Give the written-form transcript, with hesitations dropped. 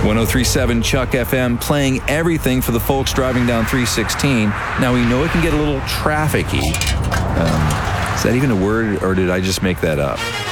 1037 Chuck FM, playing everything for the folks driving down 316. Now, we know it can get a little trafficky. Is that even a word, or did I just make that up?